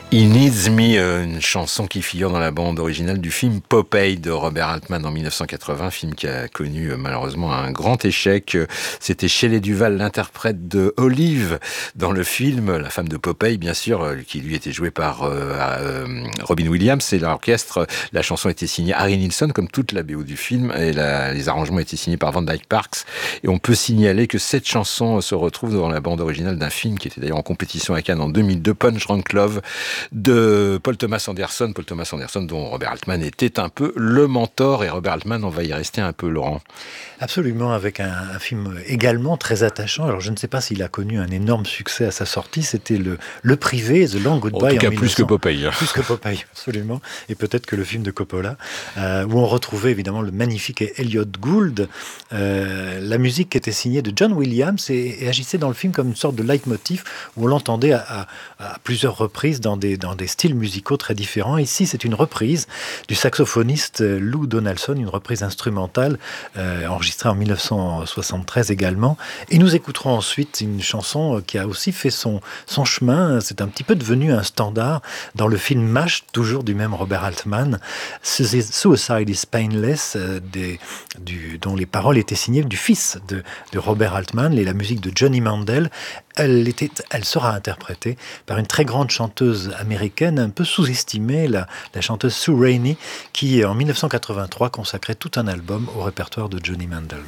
He Needs Me, une chanson qui figure dans la bande originale du film Popeye de Robert Altman en 1980, film qui a connu malheureusement un grand échec. C'était Shelley Duvall, l'interprète de Olive dans le film, la femme de Popeye bien sûr, qui lui était jouée par Robin Williams et l'orchestre. La chanson était signée Harry Nilsson comme toute la BO du film et les arrangements étaient signés par Van Dyke Parks. Et on peut signaler que cette chanson se retrouve dans la bande originale d'un film qui était d'ailleurs en compétition à Cannes en 2002, Punch Drunk Love, de Paul Thomas Anderson dont Robert Altman était un peu le mentor, et Robert Altman, on va y rester un peu, Laurent. Absolument, avec un film également très attachant. Alors je ne sais pas s'il a connu un énorme succès à sa sortie, c'était le Privé, The Long Goodbye. En tout cas, plus que Popeye. Plus que Popeye, absolument. Et peut-être que le film de Coppola, où on retrouvait évidemment le magnifique Elliot Gould. La musique était signée de John Williams et agissait dans le film comme une sorte de leitmotiv où on l'entendait à plusieurs reprises dans des styles musicaux très différents. Ici, c'est une reprise du saxophoniste Lou Donaldson, une reprise instrumentale enregistrée en 1973 également. Et nous écouterons ensuite une chanson qui a aussi fait son chemin. C'est un petit peu devenu un standard dans le film MASH, toujours du même Robert Altman, Suicide is Painless, dont les paroles étaient signées du fils de Robert Altman et la musique de Johnny Mandel. Elle sera interprétée par une très grande chanteuse américaine, un peu sous-estimée, la chanteuse Sue Rainey, qui, en 1983, consacrait tout un album au répertoire de Johnny Mandel.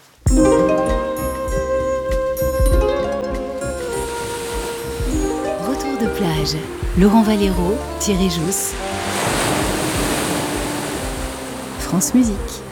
Retour de plage. Laurent Valero, Thierry Jousse. France Musique.